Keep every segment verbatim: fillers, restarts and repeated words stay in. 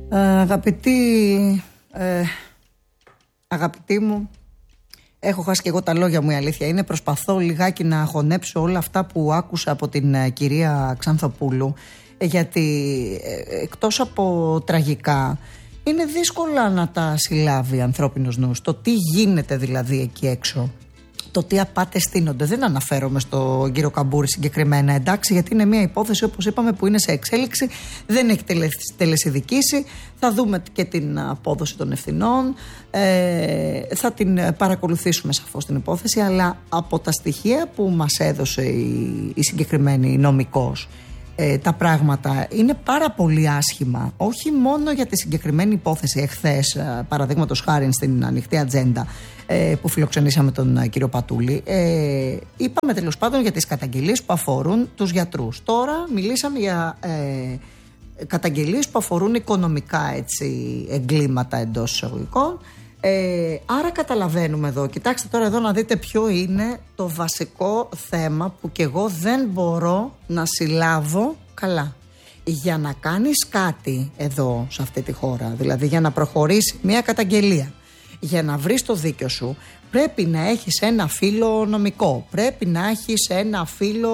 Ε, αγαπητή, ε, αγαπητή μου, έχω χάσει και εγώ τα λόγια μου, η αλήθεια είναι. Προσπαθώ λιγάκι να χωνέψω όλα αυτά που άκουσα από την ε, κυρία Ξανθοπούλου, ε, γιατί ε, εκτός από τραγικά είναι δύσκολα να τα συλλάβει ανθρώπινος νους. Το τι γίνεται δηλαδή εκεί έξω, το τι απάτες στείνονται. Δεν αναφέρομαι στον κύριο Καμπούρη συγκεκριμένα, εντάξει, γιατί είναι μια υπόθεση, όπως είπαμε, που είναι σε εξέλιξη, δεν έχει τελεσιδικήσει. Θα δούμε και την απόδοση των ευθυνών, ε, θα την παρακολουθήσουμε σαφώς την υπόθεση, αλλά από τα στοιχεία που μας έδωσε η, η συγκεκριμένη νομικός, ε, τα πράγματα είναι πάρα πολύ άσχημα, όχι μόνο για τη συγκεκριμένη υπόθεση. Εχθές, παραδείγματος χάρη στην ανοιχτή ατζέντα που φιλοξενήσαμε τον κύριο Πατούλη, ε, είπαμε τέλος πάντων για τις καταγγελίες που αφορούν τους γιατρούς. Τώρα μιλήσαμε για ε, καταγγελίες που αφορούν οικονομικά, έτσι, εγκλήματα εντός εισαγωγικών. Ε, άρα καταλαβαίνουμε εδώ, κοιτάξτε τώρα εδώ να δείτε ποιο είναι το βασικό θέμα που κι εγώ δεν μπορώ να συλλάβω καλά. Για να κάνεις κάτι εδώ σε αυτή τη χώρα, δηλαδή για να προχωρήσει μια καταγγελία, για να βρεις το δίκιο σου, πρέπει να έχεις ένα φύλο νομικό, πρέπει να έχεις ένα φύλο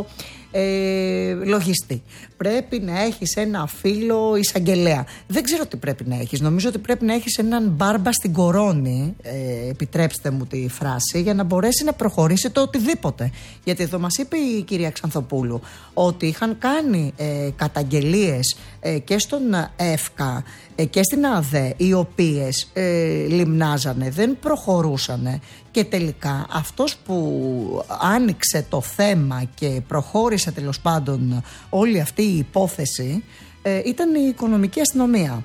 ε, λογιστή, πρέπει να έχεις ένα φύλο εισαγγελέα. Δεν ξέρω τι πρέπει να έχεις. Νομίζω ότι πρέπει να έχεις έναν μπάρμπα στην κορώνη, ε, επιτρέψτε μου τη φράση, για να μπορέσει να προχωρήσει το οτιδήποτε. Γιατί εδώ μας είπε η κυρία Ξανθοπούλου ότι είχαν κάνει ε, καταγγελίες ε, και στον ΕΦΚΑ ε, και στην ΑΔΕ, οι οποίες ε, λιμνάζανε, δεν προχωρούσανε, και τελικά αυτός που άνοιξε το θέμα και προχώρησε τέλος πάντων όλη αυτή η υπόθεση ε, ήταν η οικονομική αστυνομία,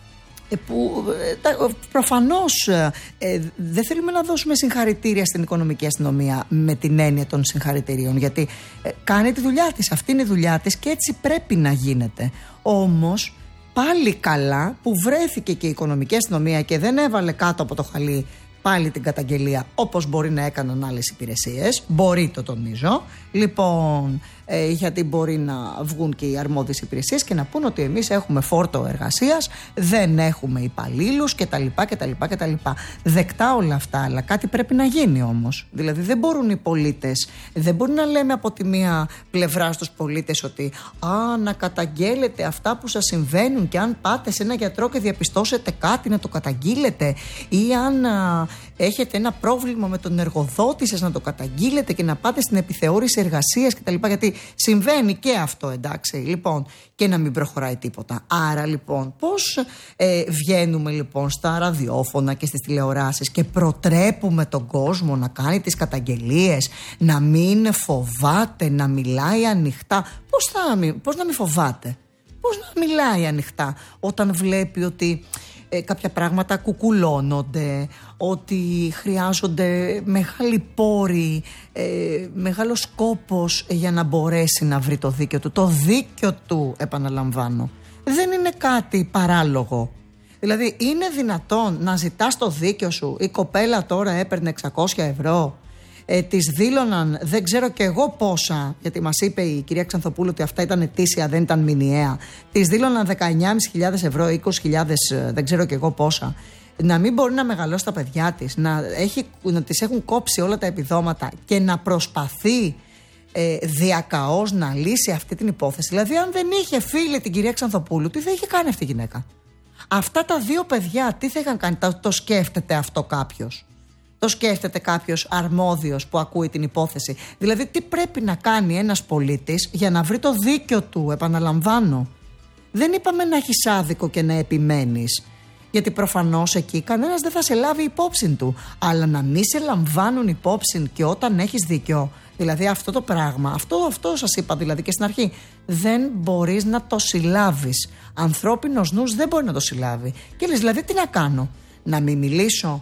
ε, που ε, προφανώς ε, δεν θέλουμε να δώσουμε συγχαρητήρια στην οικονομική αστυνομία με την έννοια των συγχαρητηρίων, γιατί ε, κάνει τη δουλειά της, αυτή είναι η δουλειά της και έτσι πρέπει να γίνεται. Όμως πάλι καλά που βρέθηκε και η οικονομική αστυνομία και δεν έβαλε κάτω από το χαλί πάλι την καταγγελία, όπως μπορεί να έκαναν άλλες υπηρεσίες. Μπορεί, το τονίζω. Λοιπόν, ε, γιατί μπορεί να βγουν και οι αρμόδιες υπηρεσίες και να πούν ότι εμείς έχουμε φόρτο εργασίας, δεν έχουμε υπαλλήλους κτλ. κτλ, κτλ. Δεκτά όλα αυτά, αλλά κάτι πρέπει να γίνει όμως. Δηλαδή δεν μπορούν οι πολίτες, δεν μπορεί να λέμε από τη μία πλευρά στους πολίτες ότι α, να καταγγέλλετε αυτά που σας συμβαίνουν, και αν πάτε σε ένα γιατρό και διαπιστώσετε κάτι να το καταγγείλετε, ή αν α, έχετε ένα πρόβλημα με τον εργοδότη σας να το καταγγείλετε και να πάτε στην επιθεώρηση εργασίας κτλ. Γιατί συμβαίνει και αυτό, εντάξει, λοιπόν, και να μην προχωράει τίποτα. Άρα λοιπόν πώς ε, βγαίνουμε λοιπόν στα ραδιόφωνα και στις τηλεοράσεις και προτρέπουμε τον κόσμο να κάνει τις καταγγελίες, να μην φοβάται, να μιλάει ανοιχτά. Πώς, θα, πώς να μην φοβάται, πώς να μιλάει ανοιχτά όταν βλέπει ότι Ε, κάποια πράγματα κουκουλώνονται, ότι χρειάζονται μεγάλοι πόροι, ε, μεγάλος κόπος για να μπορέσει να βρει το δίκαιο του. Το δίκαιο του, επαναλαμβάνω, δεν είναι κάτι παράλογο. Δηλαδή είναι δυνατόν να ζητάς το δίκαιο σου? Η κοπέλα τώρα έπαιρνε εξακόσια ευρώ, ε, της δήλωναν δεν ξέρω και εγώ πόσα, γιατί μας είπε η κυρία Ξανθοπούλου ότι αυτά ήταν ετήσια, δεν ήταν μηνιαία. Της δήλωναν δεκαεννιά χιλιάδες πεντακόσια ευρώ, είκοσι χιλιάδες δεν ξέρω και εγώ πόσα. Να μην μπορεί να μεγαλώσει τα παιδιά της, να, έχει, να της έχουν κόψει όλα τα επιδόματα και να προσπαθεί ε, διακαώς να λύσει αυτή την υπόθεση. Δηλαδή αν δεν είχε φίλη την κυρία Ξανθοπούλου, τι θα είχε κάνει αυτή η γυναίκα? Αυτά τα δύο παιδιά τι θα είχαν κάνει? Το, το σκέφτεται αυτό κάποιος? Το σκέφτεται κάποιος αρμόδιος που ακούει την υπόθεση? Δηλαδή τι πρέπει να κάνει ένας πολίτης για να βρει το δίκιο του? Επαναλαμβάνω, δεν είπαμε να έχεις άδικο και να επιμένεις, γιατί προφανώς εκεί κανένας δεν θα σε λάβει υπόψη του, αλλά να μην σε λαμβάνουν υπόψη και όταν έχεις δίκιο. Δηλαδή αυτό το πράγμα, αυτό, αυτό σας είπα δηλαδή και στην αρχή, δεν μπορείς να το συλλάβεις. Ανθρώπινος νους δεν μπορεί να το συλλάβει. Και λες δηλαδή τι να κάνω? Να μην μιλήσω?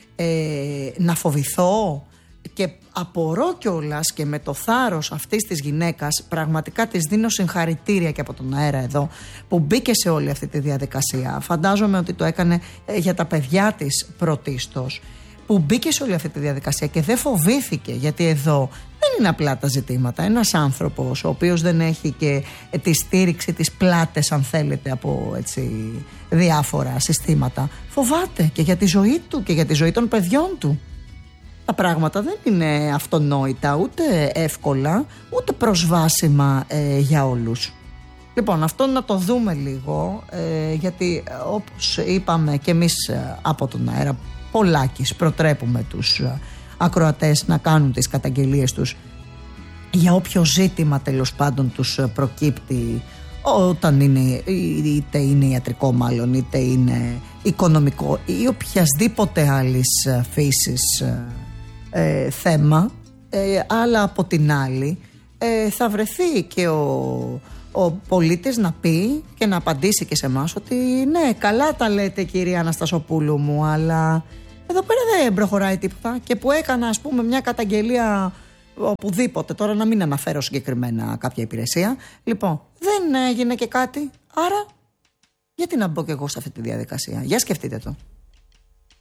Ε, να φοβηθώ? Και απορώ κιόλας, και με το θάρρος αυτής της γυναίκας πραγματικά της δίνω συγχαρητήρια και από τον αέρα εδώ, που μπήκε σε όλη αυτή τη διαδικασία. Φαντάζομαι ότι το έκανε ε, για τα παιδιά της πρωτίστως, που μπήκε σε όλη αυτή τη διαδικασία και δεν φοβήθηκε, γιατί εδώ δεν δεν είναι απλά τα ζητήματα. Ένας άνθρωπος ο οποίος δεν έχει και τη στήριξη, τις πλάτες αν θέλετε από έτσι, διάφορα συστήματα, φοβάται και για τη ζωή του και για τη ζωή των παιδιών του. Τα πράγματα δεν είναι αυτονόητα, ούτε εύκολα, ούτε προσβάσιμα ε, για όλους. Λοιπόν, αυτό να το δούμε λίγο, ε, γιατί όπως είπαμε και εμείς ε, από τον αέρα πολλάκις προτρέπουμε τους ε, ακροατές να κάνουν τις καταγγελίες τους για όποιο ζήτημα τέλος πάντων τους προκύπτει, όταν είναι, είτε είναι ιατρικό μάλλον, είτε είναι οικονομικό ή οποιασδήποτε άλλης φύσης ε, θέμα, ε, αλλά από την άλλη ε, θα βρεθεί και ο, ο πολίτης να πει και να απαντήσει και σε εμάς ότι ναι, καλά τα λέτε κυρία Αναστασοπούλου μου, αλλά εδώ πέρα δεν προχωράει τίποτα. Και που έκανα ας πούμε μια καταγγελία οπουδήποτε, τώρα να μην αναφέρω συγκεκριμένα κάποια υπηρεσία, λοιπόν δεν έγινε και κάτι, άρα γιατί να μπω και εγώ σε αυτή τη διαδικασία? Για σκεφτείτε το.